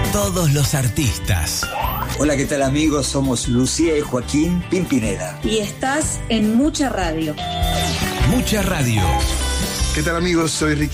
Todos los artistas. Hola, ¿qué tal amigos? Somos Lucía y Joaquín Pimpineda. Y estás en Mucha Radio. Mucha Radio. ¿Qué tal amigos? Soy Ricky